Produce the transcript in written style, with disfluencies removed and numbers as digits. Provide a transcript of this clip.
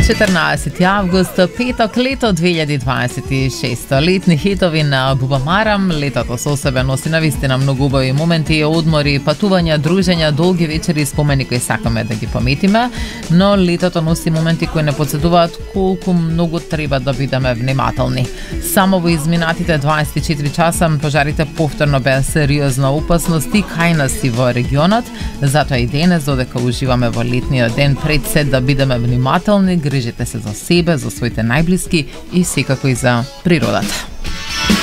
14. август, петок, лето 2026. Летни хитови на Буба Марам. Летото со себе носи навистина многу убави моменти, одмори, патувања, дружења, долги вечери, спомени кои сакаме да ги паметиме, но летото носи моменти кои не подсетуваат колку многу треба да бидеме внимателни. Само во изминатите 24 часа пожарите повторно беа сериозна опасност и кај нас и во регионот, затоа и денес додека уживаме во летниот ден пред се да бидеме внимателни, грижете се за себе, за своите најблиски и секако и за природата.